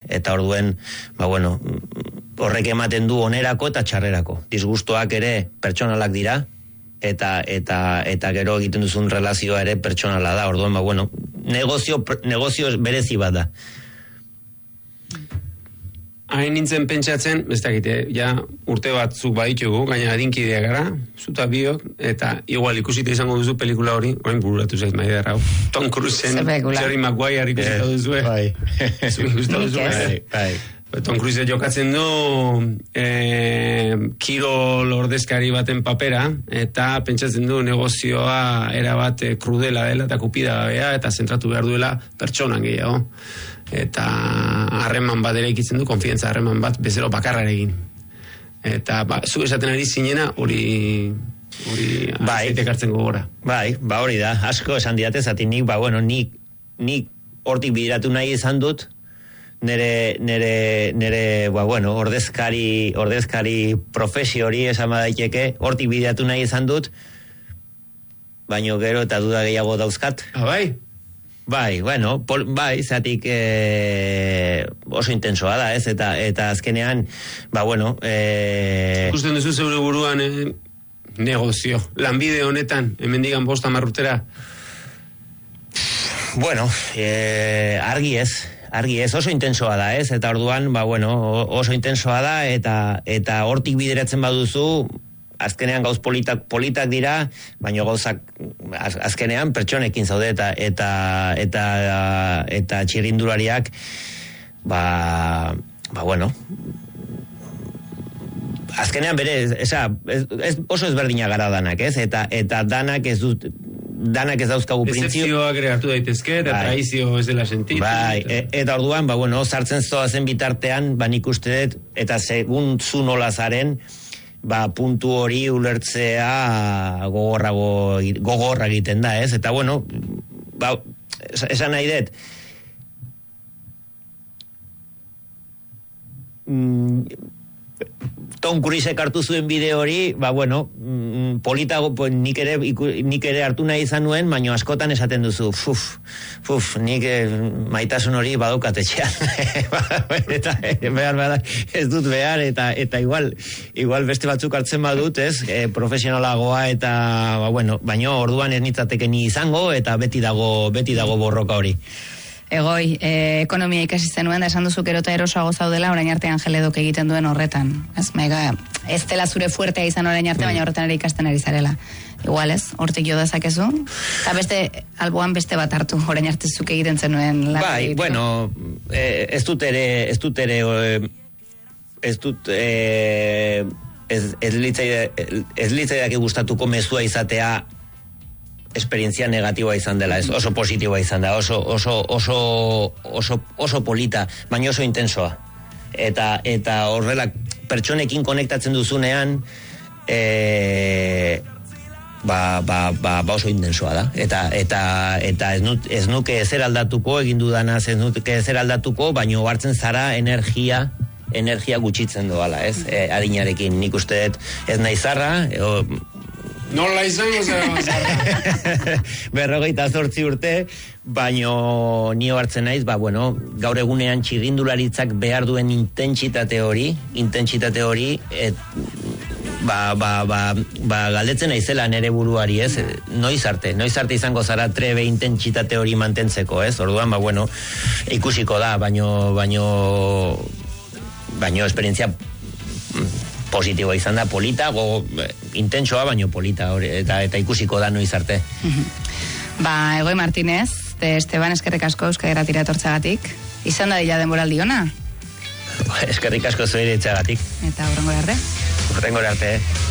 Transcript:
Eta orduen, horrek ematen du onerako eta txarrerako. Disgustoak ere pertsonalak dira, eta gero egiten duzun relazioa ere pertsonala da. Orduan, negozio berezi bat da. Hain nintzen pentsatzen, ez dakite, ja urte batzuk baditugu, gaina adinkideak gara, zuta biok, eta igual ikusita izango duzu pelikula hori, orain bururatu zaiz maidea rau. Tom Cruisen, Jerry Maguire ikusita duzu, Bai. Tom Cruise jokatzen du kirol ordezkari baten papera, eta pentsatzen du negozioa erabat krudela dela eta kupida gabea, eta zentratu behar duela pertsonan gehiago. Eta harreman bat ere ikitzen du, konfiantza harreman bat bezero bakarrarekin. Eta zu esaten ari zinena hori azeitek hartzen gogora. Bai, hori da, asko esan diatez, ati nik hortik bideratu nahi izan dut, nere ordezkari profesio hori esan badaiteke, hortik bideratu nahi izan dut, baino gero eta duda gehiago dauzkat. Bai? Bai, zatik oso intensoa da, ez? Eta azkenean, ikusten duzu zeure buruan negozio, lanbide honetan, hemendikan 5 urtera? Argi ez, oso intensoa da, ez? Eta orduan, oso intensoa da, eta hortik bideratzen baduzu, azkenean gauz politak dira, baina gauzak azkenean pertsonekin zaude eta txirrindulariak azkenean bere oso ezberdina gara danak, ez? Eta danak ez dauzkagu printzio. Excepzioak ere hartu daitezke, eta traizio ez dela sentitu. Bai, eta orduan, sartzen zoazen bitartean, nik uste dut, eta segun zu nola zaren, puntu hori ulertzea gogorra egiten da, ez? Eta esan nahi dut, Tom Cruise hartu zuen bideo hori, politago, nik ere hartu nahi izan nuen, baina askotan esaten duzu, nik maitasun hori badaukatetxean. Eta behar, ez dut behar, eta igual beste batzuk hartzen badut, ez, profesionalagoa, eta, baina orduan ez nitzateke ni izango, eta beti dago borroka hori. Egoi, ekonomia ikasi zenuen, da esan duzu gero eta erosoago zaudela, orain arte Angeledok egiten duen horretan. Ez dela zure fuertea izan orain arte, baina horretan ere ikasten ari zarela. Igual ez, hortik jo dezakezu. Eta alboan beste bat hartu, orain arte zuk egiten zenuen. Bai, ez litzaidak gustatuko mezua izatea esperientzia negatiboa izan dela, ez, oso positiboa izan da, oso polita, baina oso intensoa. Eta horrela pertsonekin konektatzen duzunean oso intensoa da. Eta ez nuke ezer aldatuko, egin dudanaz ez nuke ezer aldatuko, baina hartzen zara energia gutxitzen doala, ez? Adinarekin nik uste dut ez nahi zarra, nola izango zara? 58 urte, baino nio hartzen naiz, gaur egunean txirrindularitzak behar duen intentsitate hori, galdetzen naizela nere buruari, ez? Noiz arte izango zara trebe intentsitate hori mantentzeko, ez? Orduan, ikusiko da, baino esperientzia positiboa izan da, polita, intentsoa, baino polita, eta ikusiko da noiz arte. Egoi Martínez, Esteban, eskerrik asko Euskadi Irratira etortzagatik. Izan da dila denboraldi ona? Eskerrik asko zuei etzagatik. Eta hurrengora arte. Hurrengora arte.